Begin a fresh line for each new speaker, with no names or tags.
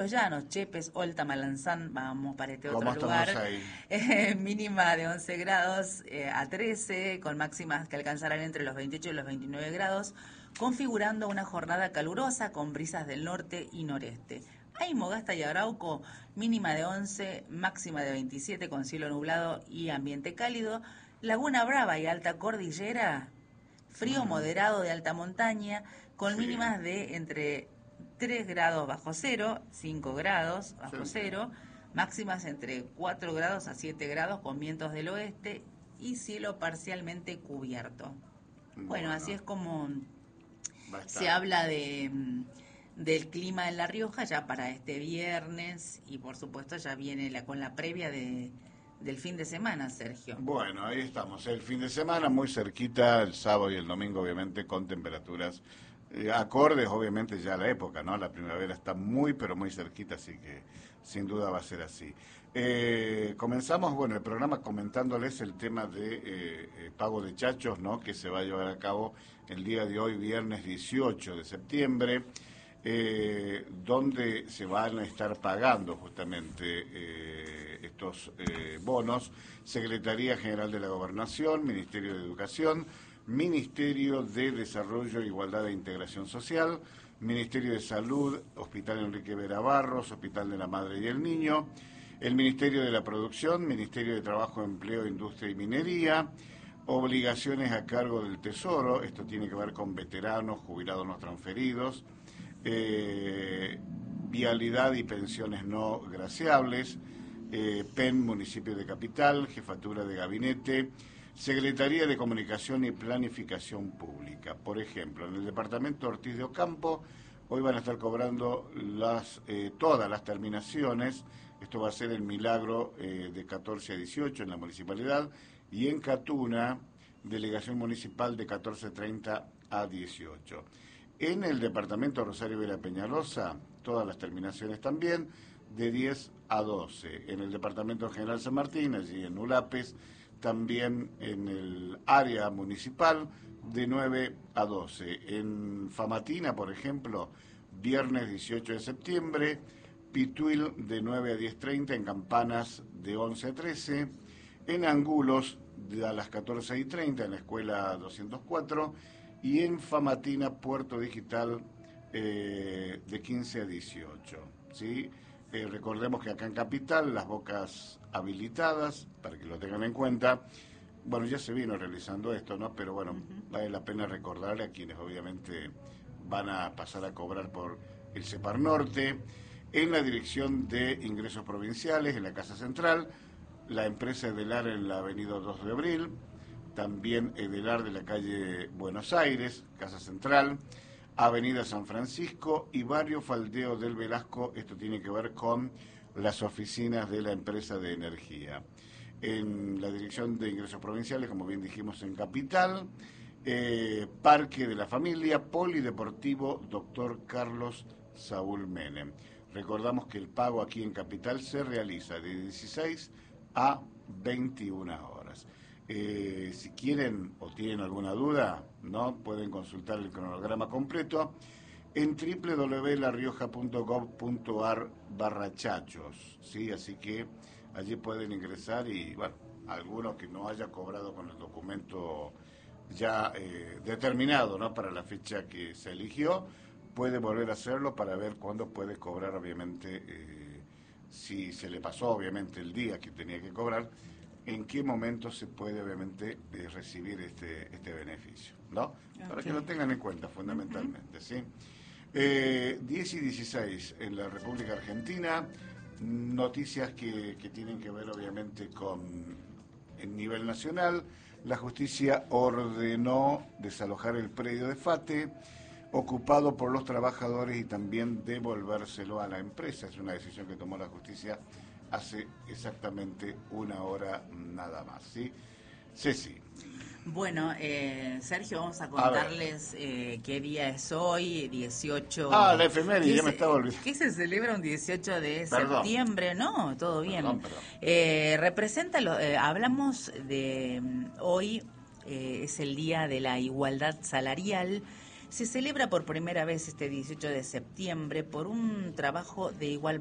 Llanos, Chepes, Olta, Malanzán, vamos para este otro
¿Cómo estamos
lugar,
ahí?
mínima de 11 grados a 13, con máximas que alcanzarán entre los 28 y los 29 grados, configurando una jornada calurosa con brisas del norte y noreste. Aymogasta y Arauco, mínima de 11, máxima de 27 con cielo nublado y ambiente cálido. Laguna Brava y Alta Cordillera, frío moderado de alta montaña, con
Sí,
mínimas de entre 3 grados bajo cero, 5 grados
sí,
bajo
sí.
cero, máximas entre 4 grados a 7 grados con vientos del oeste y cielo parcialmente cubierto. Bueno, así
Bueno,
es como
va a
se
estar.
habla del clima en La Rioja ya para este viernes y por supuesto ya viene con la previa del fin de semana, Sergio.
Bueno, ahí estamos. El fin de semana muy cerquita, el sábado y el domingo, obviamente, con temperaturas acordes, obviamente, ya a la época, ¿no? La primavera está muy, pero muy cerquita, así que sin duda va a ser así. Comenzamos, bueno, el programa comentándoles el tema de pago de chachos, ¿no? Que se va a llevar a cabo el día de hoy, viernes 18 de septiembre. Donde se van a estar pagando justamente estos bonos. Secretaría General de la Gobernación, Ministerio de Educación, Ministerio de Desarrollo, Igualdad e Integración Social, Ministerio de Salud, Hospital Enrique Vera Barros, Hospital de la Madre y el Niño, el Ministerio de la Producción, Ministerio de Trabajo, Empleo, Industria y Minería, obligaciones a cargo del Tesoro, esto tiene que ver con veteranos, jubilados no transferidos, eh, vialidad y pensiones no graciables, PEN, municipio de Capital, jefatura de gabinete, Secretaría de Comunicación y Planificación Pública. Por ejemplo, en el departamento Ortiz de Ocampo, hoy van a estar cobrando todas las terminaciones. Esto va a ser el Milagro de 14 a 18 en la municipalidad, y en Catuna, delegación municipal de 14:30 a 18. En el departamento Rosario Vera Peñalosa, todas las terminaciones también, de 10 a 12. En el departamento General San Martín, allí en Ulapes, también en el área municipal, de 9 a 12. En Famatina, por ejemplo, viernes 18 de septiembre, Pituil de 9 a 10:30, en Campanas de 11 a 13, en Angulos a las 14:30, en la escuela 204, y en Famatina, Puerto Digital, de 15 a 18. ¿Sí? Recordemos que acá en Capital, las bocas habilitadas, para que lo tengan en cuenta, bueno, ya se vino realizando esto, ¿no? Pero bueno, vale la pena recordarle a quienes obviamente van a pasar a cobrar por el CEPAR Norte, en la Dirección de Ingresos Provinciales, en la Casa Central, la empresa Edelar en la avenida 2 de Abril, también Edelar de la calle Buenos Aires, Casa Central, Avenida San Francisco y Barrio Faldeo del Velasco. Esto tiene que ver con las oficinas de la empresa de energía. En la Dirección de Ingresos Provinciales, como bien dijimos, en Capital, Parque de la Familia, Polideportivo Doctor Carlos Saúl Menem. Recordamos que el pago aquí en Capital se realiza de 16 a 21 horas. Si quieren o tienen alguna duda, ¿no? Pueden consultar el cronograma completo en www.larioja.gov.ar/chachos, ¿sí? Así que allí pueden ingresar y, bueno, alguno que no haya cobrado con el documento ya determinado, ¿no? Para la fecha que se eligió, puede volver a hacerlo para ver cuándo puede cobrar, obviamente, si se le pasó, obviamente, el día que tenía que cobrar, en qué momento se puede, obviamente, recibir este beneficio, ¿no? Para que lo
Okay.
tengan en cuenta, fundamentalmente, ¿sí? 10 y 16 en la República Argentina, noticias que tienen que ver, obviamente, con el nivel nacional. La justicia ordenó desalojar el predio de FATE, ocupado por los trabajadores, y también devolvérselo a la empresa. Es una decisión que tomó la justicia hace exactamente una hora nada más, ¿sí? Ceci,
Bueno, Sergio, vamos a
a ver.
contarles qué día es hoy,
La
18,
efeméride, ya me estaba olvidando.
¿qué se celebra un 18 de
Perdón,
septiembre? No, todo bien.
perdón.
Representa, hablamos de hoy, es el día de la igualdad salarial, se celebra por primera vez este 18 de septiembre por un trabajo de igual